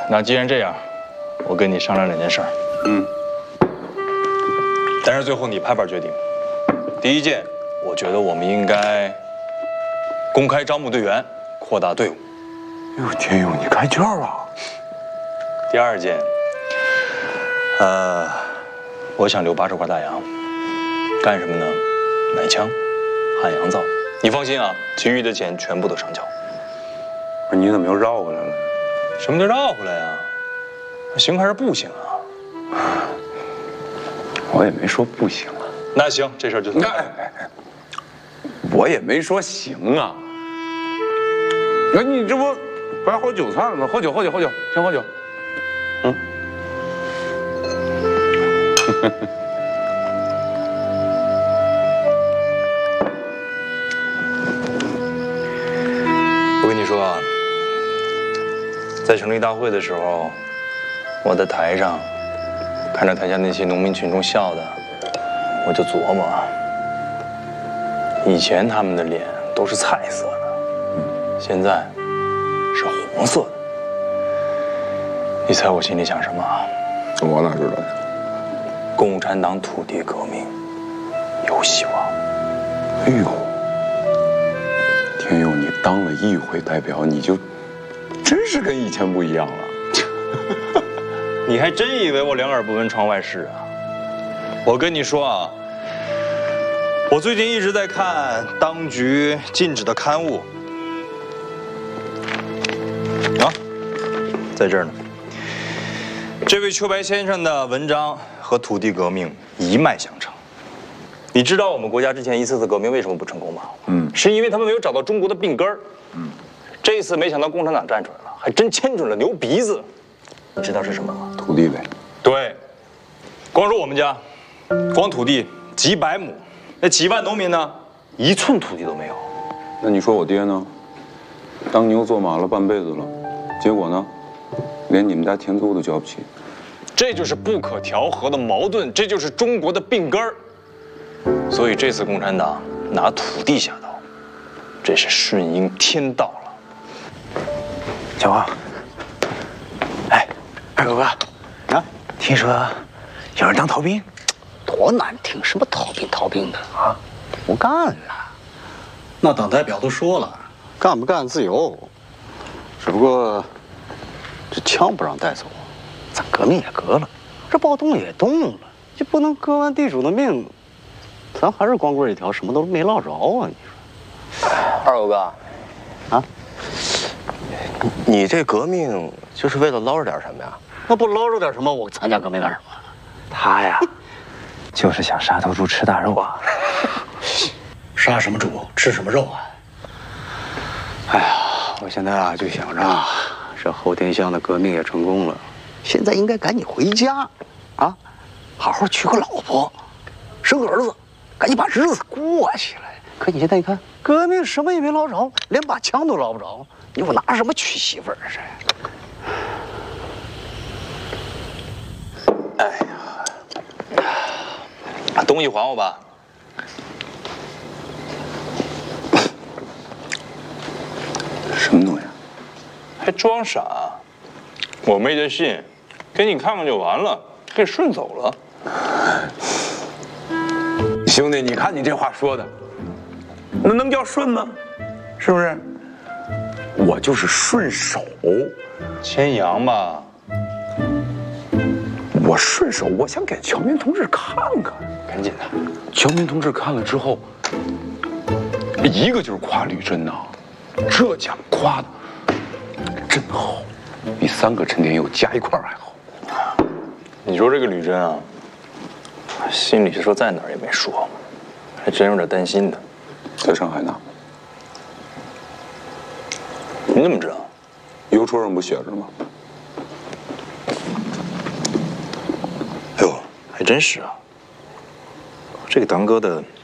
那既然这样，我跟你商量2件事儿。但是最后你拍板决定。第一件，我觉得我们应该公开招募队员，扩大队伍。 哟，天佑，你开窍啊！ 第二件，我想留80块大洋，干什么呢？买枪，汉阳造。你放心啊，其余的钱全部都上交。 不是你怎么又绕回来了？ 什么叫绕回来呀？行还是不行啊？ 我也没说不行啊。 那行，这事儿就算。 我也没说行啊。那你这不摆好酒菜了吗？喝酒，先喝酒。 我跟你说啊，在成立大会的时候，我在台上看着台下那些农民群众笑的，我就琢磨，以前他们的脸都是菜色的，现在是红色的。你猜我心里想什么？ 我哪知道呀？ 共产党土地革命有希望。 哎呦，天佑，你当了议会代表，你就真是跟以前不一样了。 你还真以为我两耳不闻窗外事啊？我跟你说啊，我最近一直在看当局禁止的刊物啊，在这儿呢。这位秋白先生的文章和土地革命一脉相承。你知道我们国家之前一次次革命为什么不成功吗？是因为他们没有找到中国的病根儿。这一次没想到共产党站出来了，还真牵准了牛鼻子。你知道是什么吗？ 土地呗。 对，光说我们家，光土地几百亩，那几万农民呢，1寸土地都没有。 那你说我爹呢？当牛做马了半辈子了，结果呢，连你们家田租都交不起。 这就是不可调和的矛盾，这就是中国的病根儿。所以这次共产党拿土地下刀，这是顺应天道了。 小王，哎，二狗哥，啊，听说有人当逃兵， 多难听！什么逃兵的啊？不干了。 那党代表都说了， 干不干自由，只不过这枪不让带走，咱革命也革了，这暴动也动了，就不能革完地主的命，咱还是光棍一条，什么都没落着啊！你说， 二狗哥，啊，你这革命就是为了捞着点什么呀？ 那不捞着点什么，我参加革命干什么？ 他呀，就是想杀头猪吃大肉啊！ 杀什么猪吃什么肉啊？ 哎呀，我现在啊就想着，这后天乡的革命也成功了，现在应该赶紧回家，啊，好好娶个老婆，生个儿子，赶紧把日子过起来。可你现在一看，革命什么也没捞着，连把枪都捞不着，你我拿什么娶媳妇儿啊？这？ 哎呀，把东西还我吧。 什么东西？ 还装傻？我妹的信，给你看看就完了，给顺走了。 兄弟，你看你这话说的，那能叫顺吗？是不是？我就是顺手， 牵羊吧。 我顺手，我想给乔明同志看看。 赶紧的。 乔明同志看了之后，一个劲儿夸吕震呐，这奖夸的真好，比3个陈天佑加一块儿还好。 你说这个吕震啊，心里说在哪儿也没说，还真有点担心他。 在上海呢。 你怎么知道？ 邮戳上不写着吗？ 哎呦，还真是啊。这个堂哥的